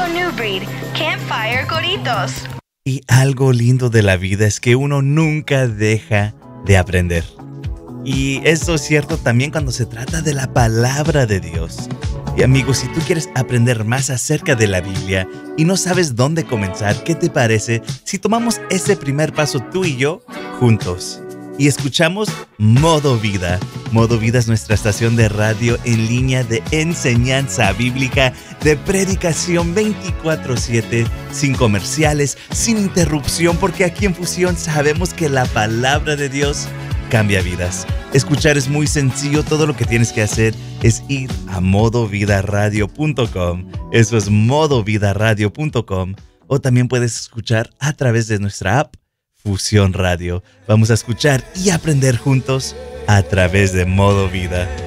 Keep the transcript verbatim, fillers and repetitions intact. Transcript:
Nuevo New Breed, Campfire Coritos. Y algo lindo de la vida es que uno nunca deja de aprender. Y eso es cierto también cuando se trata de la palabra de Dios. Y amigos, si tú quieres aprender más acerca de la Biblia y no sabes dónde comenzar, ¿qué te parece si tomamos ese primer paso tú y yo juntos? Y escuchamos Modo Vida. Modo Vida es nuestra estación de radio en línea de enseñanza bíblica, de predicación veinticuatro siete, sin comerciales, sin interrupción, porque aquí en Fusión sabemos que la palabra de Dios cambia vidas. Escuchar es muy sencillo, todo lo que tienes que hacer es ir a modo vida radio punto com. Eso es modo vida radio punto com. O también puedes escuchar a través de nuestra app Fusión Radio. Vamos a escuchar y aprender juntos a través de Modo Vida.